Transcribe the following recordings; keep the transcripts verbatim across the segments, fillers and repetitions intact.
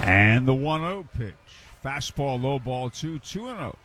And the one oh pitch. Fastball, low ball, two, two and oh.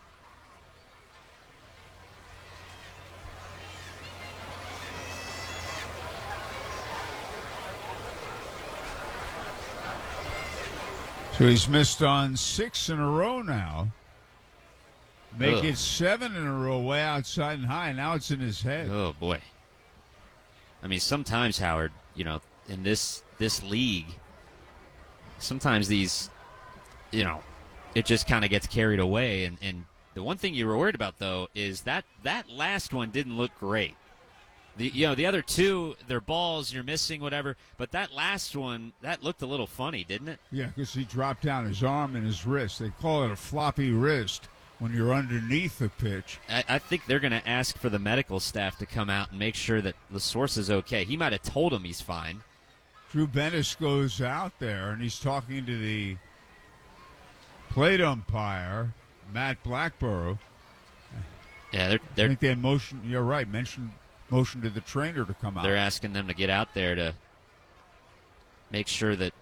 So he's missed on six in a row now. Make Ugh. it seven in a row, way outside and high. Now it's in his head. Oh, boy. I mean, sometimes, Howard, you know, in this this league, sometimes these, you know, it just kind of gets carried away. And, and the one thing you were worried about, though, is that that last one didn't look great. The, you know, the other two, they're balls, you're missing, whatever. But that last one, that looked a little funny, didn't it? Yeah, because he dropped down his arm and his wrist. They call it a floppy wrist when you're underneath the pitch. I, I think they're going to ask for the medical staff to come out and make sure that the source is okay. He might have told him he's fine. Drew Bennis goes out there, and he's talking to the plate umpire, Matt Blackborough. Yeah, they're, I they're think they motion. You're right. Mentioned motion to the trainer to come out. They're asking them to get out there to make sure that.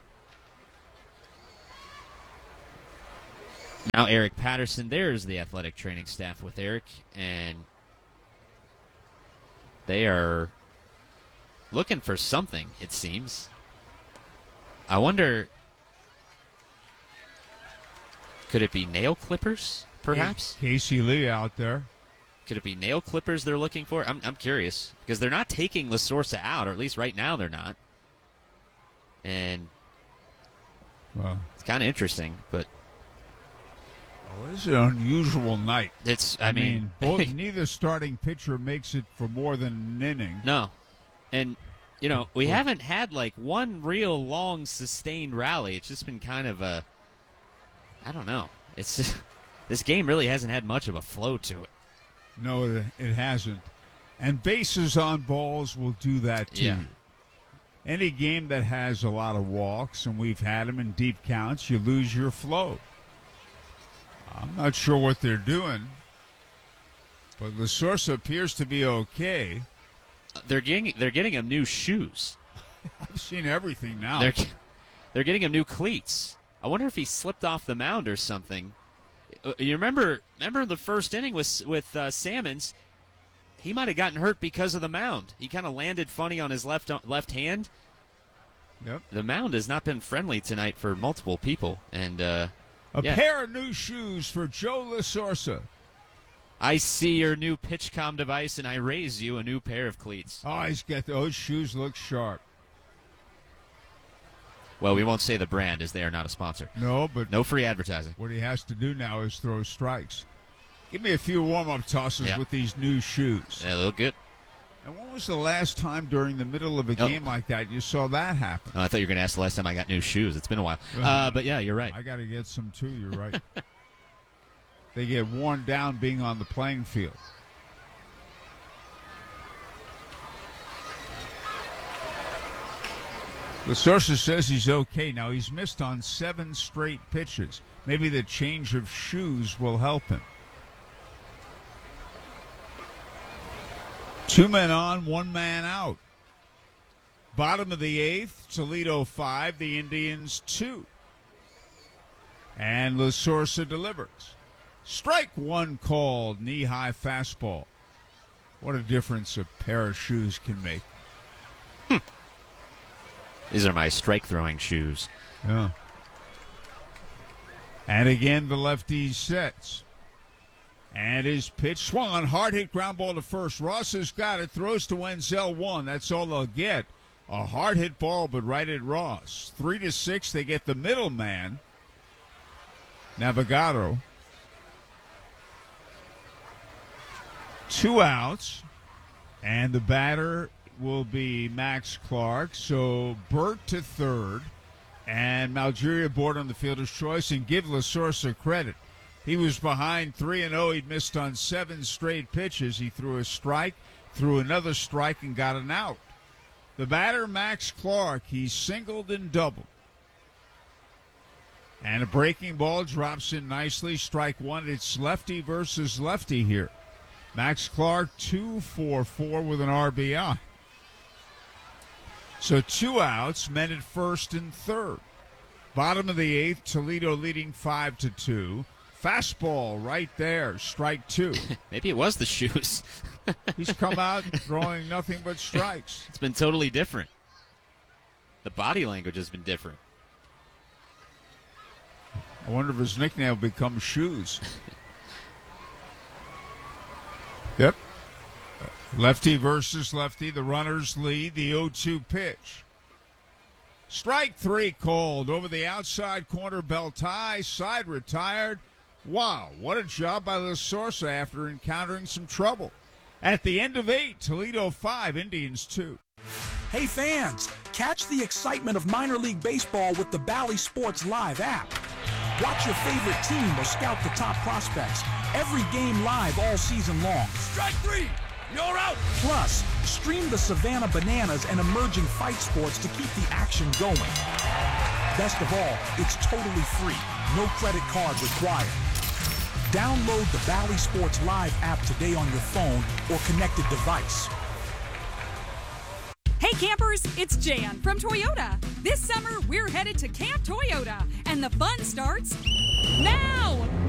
Now Eric Patterson, there's the athletic training staff with Eric, and they are looking for something, it seems. I wonder, could it be nail clippers, perhaps? Casey Lee out there. Could it be nail clippers they're looking for? I'm I'm curious, because they're not taking La Sorsa out, or at least right now they're not. And Well, it's kind of interesting, but oh, this is an unusual night. it's, I, I mean, mean, both, neither starting pitcher makes it for more than an inning. no. And, you know, we haven't had, like, one real long, sustained rally. It's just been kind of a, I don't know. It's just, this game really hasn't had much of a flow to it. No, it, it hasn't. And bases on balls will do that to Yeah. you. Any game that has a lot of walks, and we've had them in deep counts, you lose your flow. I'm not sure what they're doing, but La Sorsa appears to be okay. They're getting they're getting him new shoes. I've seen everything now. They're they're getting him new cleats. I wonder if he slipped off the mound or something. Uh, You remember remember the first inning with with uh, Salmons? He might have gotten hurt because of the mound. He kind of landed funny on his left left hand. Yep. The mound has not been friendly tonight for multiple people, and uh, A yeah. pair of new shoes for Joe La Sorsa. I see your new PitchCom device, and I raise you a new pair of cleats. Oh, he's got those shoes look sharp. Well, we won't say the brand, as they are not a sponsor. No, but No free advertising. what he has to do now is throw strikes. Give me a few warm-up tosses Yeah. with these new shoes. They look good. And when was the last time during the middle of a Oh. game like that you saw that happen? Oh, I thought you were going to ask the last time I got new shoes. It's been a while. Uh, but, yeah, you're right. I got to get some, too. You're right. They get worn down being on the playing field. La Sorsa says he's okay. Now, he's missed on seven straight pitches. Maybe the change of shoes will help him. Two men on, one man out. Bottom of the eighth, Toledo five, the Indians two. And La Sorsa delivers. Strike one called, knee-high fastball. What a difference a pair of shoes can make. These are my strike-throwing shoes. Yeah. And again, the lefty sets. And his pitch swung on, hard hit ground ball to first. Ross has got it, throws to Wenzel one. That's all they'll get. A hard hit ball, but right at Ross. Three to six, they get the middleman, Navigado. Two outs, and the batter will be Max Clark. So Burt to third, and Malgeria aboard on the fielder's choice, and give La Sorsa credit. He was behind three and oh. He'd missed on seven straight pitches. He threw a strike, threw another strike, and got an out. The batter, Max Clark, he singled and doubled. And a breaking ball drops in nicely. Strike one. It's lefty versus lefty here. Max Clark, two for four with an R B I. So two outs, men at first and third. Bottom of the eighth, Toledo leading five to two. Fastball right there, strike two. Maybe it was the shoes. He's come out throwing nothing but strikes. It's been totally different. The body language has been different. I wonder if his nickname will become Shoes. Yep. Lefty versus lefty. The runners lead. The oh two pitch. Strike three called over the outside corner. Belt high. Side retired. Wow, what a job by La Sorsa after encountering some trouble. At the end of eight, Toledo five, Indians two. Hey fans, catch the excitement of minor league baseball with the Bally Sports Live app. Watch your favorite team or scout the top prospects. Every game live all season long. Strike three! You're out! Plus, stream the Savannah Bananas and emerging fight sports to keep the action going. Best of all, it's totally free. No credit card required. Download the Bally Sports Live app today on your phone or connected device. Hey campers, it's Jan from Toyota. This summer, we're headed to Camp Toyota, and the fun starts now!